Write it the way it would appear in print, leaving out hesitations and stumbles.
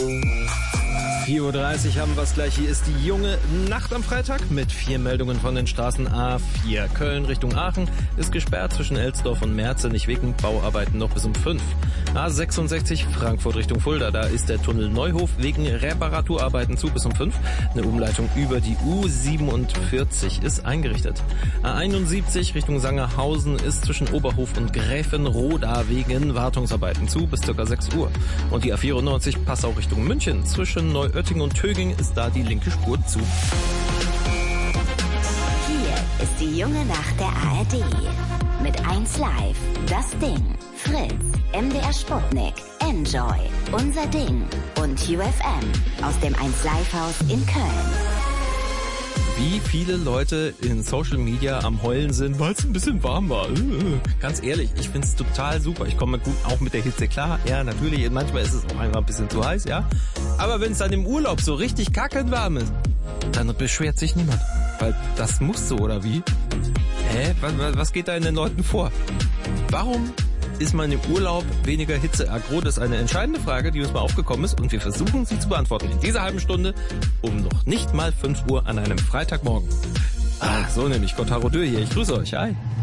4:30 Uhr haben wir es gleich. Hier ist die junge Nacht am Freitag mit 4 Meldungen von den Straßen. A4 Köln Richtung Aachen ist gesperrt zwischen Elsdorf und Merzenich wegen Bauarbeiten noch bis um 5. A66 Frankfurt Richtung Fulda, da ist der Tunnel Neuhof wegen Reparaturarbeiten zu bis um 5. Eine Umleitung über die U47 ist eingerichtet. A71 Richtung Sangerhausen ist zwischen Oberhof und Gräfenroda wegen Wartungsarbeiten zu bis ca. 6 Uhr. Und die A94 Passau Richtung München zwischen Neuötting und Töging ist da die linke Spur zu. Hier ist die junge Nacht der ARD. Mit 1 Live, Das Ding, Fritz, MDR Sputnik, Enjoy, Unser Ding und UFM aus dem 1 Live Haus in Köln. Wie viele Leute in Social Media am Heulen sind, weil es ein bisschen warm war. Ganz ehrlich, ich find's total super. Ich komme gut auch mit der Hitze klar. Ja, natürlich, manchmal ist es auch einfach ein bisschen zu heiß, ja. Aber wenn es dann im Urlaub so richtig kackenwarm ist, dann beschwert sich niemand. Weil das muss so, oder wie? Hä? Was geht da in den Leuten vor? Warum ist man im Urlaub weniger hitzeaggro? Das ist eine entscheidende Frage, die uns mal aufgekommen ist und wir versuchen sie zu beantworten in dieser halben Stunde um noch nicht mal 5 Uhr an einem Freitagmorgen. So nämlich, Gotthard Dürr hier. Ich grüße euch. Hi.